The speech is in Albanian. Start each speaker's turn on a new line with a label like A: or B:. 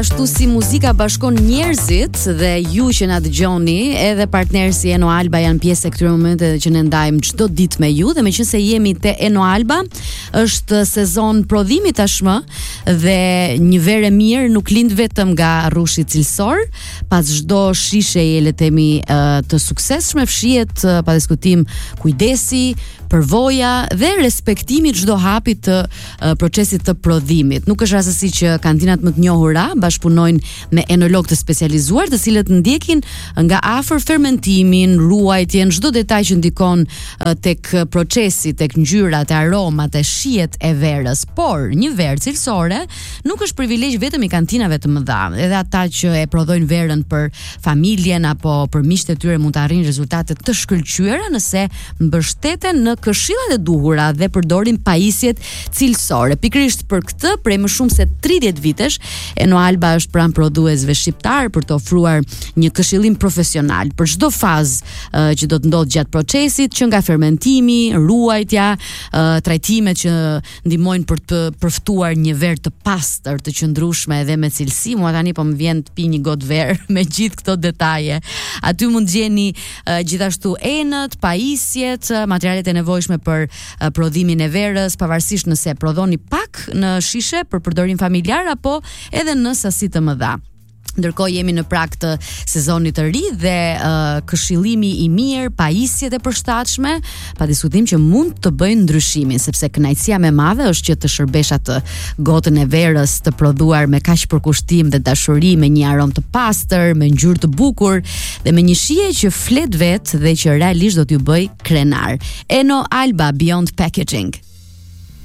A: Ashtu si muzika bashkon njerëzit dhe ju që na dëgjoni, edhe partnerë si Eno Alba janë pjesë e këtyre momenteve që ne ndajmë çdo ditë me ju, dhe meqense jemi te Eno Alba, është sezon prodhimi tashmë dhe një verë e mirë nuk lind vetëm nga rrushi cilësor, pas çdo shisheje le të themi të suksesshme fshihet pa diskutim kujdesi, përvoja dhe respektimi çdo hapi të procesit të prodhimit. Nuk është rastësi që kantinat më të njohura bashkëpunojnë me enolog të specializuar, të cilët ndjekin nga afër fermentimin, ruajtjen, çdo detaj që ndikon tek procesi, tek ngjyrat, aromat e shijet e verës. Por një verë cilësore nuk është privilegj vetëm i kantinave të mëdha. Edhe ata që e prodhojnë verën për familjen apo për miqtë e tyre mund të arrijnë rezultate të shkëlqyera nëse mbështeten në këshillat e duhura dhe përdorin pajisjet cilësore. Pikërisht për këtë, prej më shumë se 30 vitesh, Eno Alba është pranë prodhuesve shqiptar për të ofruar një këshillim profesional për çdo fazë që do të ndodh gjatë procesit, që nga fermentimi, ruajtja, trajtimet që ndihmojnë për të përftuar një verë të pastër, të qëndrueshme edhe me cilësi. Mua tani po më vjen të pi një gotë verë me gjithë këto detaje. Aty mund gjeni gjithashtu enët, pajisjet, materialet e nevojshme për prodhimin e verës, pavarësisht nëse prodhoni pak në shishe për përdorim familjar apo edhe në sasi të mëdha. Ndërkohë jemi në prag të sezonit të ri dhe këshillimi i mirë, pajisjet e përshtatshme, pa diskutim që mund të bëjnë ndryshimin, sepse kënaqësia më e madhe është që të shërbesh atë gotën e verës të prodhuar me kaq përkushtim dhe dashuri, me një aromë të pastër, me ngjyrë të bukur dhe me një shije që flet vetë dhe që realisht do t'ju bëj krenar. Eno Alba Beyond Packaging.